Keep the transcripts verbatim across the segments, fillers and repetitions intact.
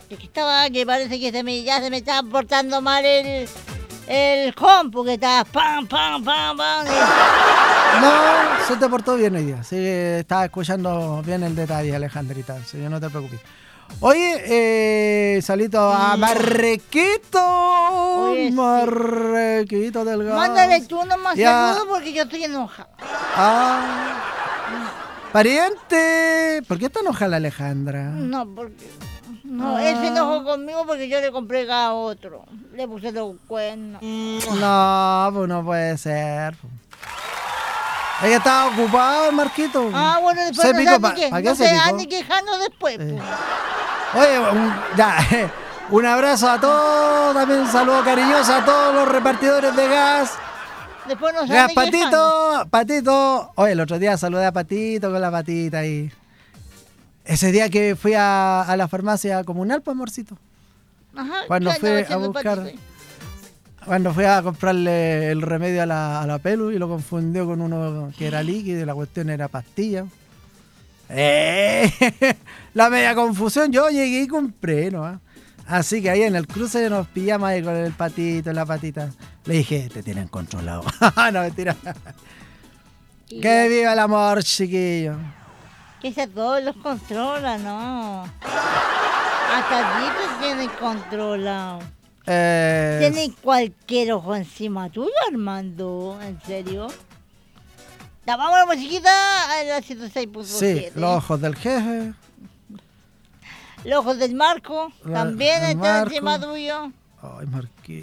Es que estaba, que parece que se me, ya se me estaba portando mal el, el compu, que estaba pam, pam, pam, pam. No, se te portó bien hoy día. Sí, estaba escuchando bien el detalle, Alejandrita. Así que no te preocupes. Oye, eh, salito a Marrequito. Oye, sí. Marrequito del gas. Mándale tú nomás Ya. saludos porque yo estoy enojada. Ah. Pariente. ¿Por qué está enojada la Alejandra? No, porque... No, Ah. él se enojó conmigo porque yo le compré a otro. Le puse los cuernos. No, pues no puede ser. Ella estaba ocupado, Marquito. Ah, bueno, después Se no picó, se ¿pa- ande que- pa' qué no se se picó? ande quejando después. Eh. pues. Oye, un, ya, un abrazo a todos, también un saludo cariñoso a todos los repartidores de gas. Después no se Gas ande quejando. Patito, Patito. Oye, el otro día saludé a Patito con la patita ahí. Ese día que fui a, a la farmacia comunal, pues, amorcito. Ajá, Cuando ¿qué fui andaba a haciendo buscar- Patito? Cuando fui a comprarle el remedio a la, a la Pelu y lo confundió con uno que era líquido y la cuestión era pastilla. ¡Eh! La media confusión, yo llegué y compré, ¿no? Así que ahí en el cruce nos pillamos ahí con el Patito y la patita. Le dije, te tienen controlado. No, mentira. Y Que ya- viva el amor, chiquillo. Que se todos los controla, ¿no? Hasta allí te tienen controlado. Eh, Tienen cualquier ojo encima tuyo, Armando. ¿En serio? Ya, vamos a la musiquita a la ciento seis punto sí, siete. los ojos del jefe. Los ojos del Marco La- también el están Marco. encima tuyo. Ay, Marquito.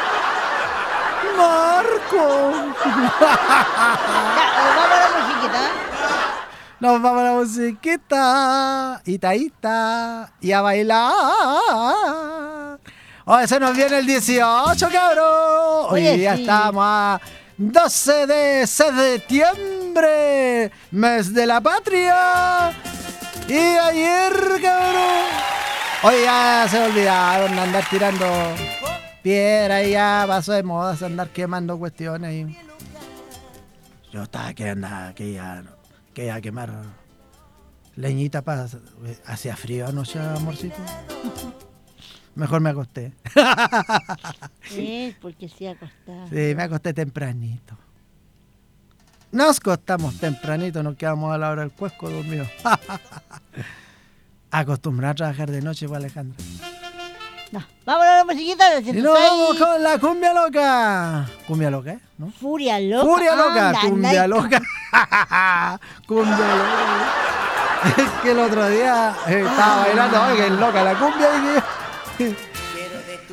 ¡Marco! Ya, vamos a la musiquita. Nos vamos a la musiquita. Ita, ita. Y a bailar. Hoy se nos viene el dieciocho, cabrón. Hoy Oye, día sí. estamos a doce de septiembre, mes de la patria. Y ayer, cabrón. Hoy ya se olvidaron de andar tirando piedra y ya pasó de moda andar quemando cuestiones. Y... Yo estaba que andaba, que ya, que ya quemar leñita para... Hacía frío anoche, amorcito. Mejor me acosté. Sí, porque sí acostado. Sí, me acosté tempranito. Nos acostamos tempranito, nos quedamos a la hora del cuesco dormidos. Acostumbrado a trabajar de noche, pues, Alejandra. No, vamos a la musiquita del Y ciento nos vamos seis. con la cumbia loca. ¿Cumbia loca, eh? ¿No? Furia loca. Furia loca, Anda, cumbia anda, loca. Cumbia loca. Es que el otro día eh, estaba bailando, oye, que es loca la cumbia. Y que...